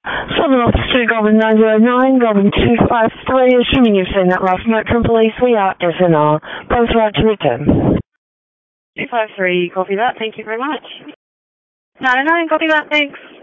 7 Officer Street, Goblin 909, Goblin 253, assuming you've seen that last note from police, we are SNR. Both right to return. 253, copy that, thank you very much. 909, copy that, thanks.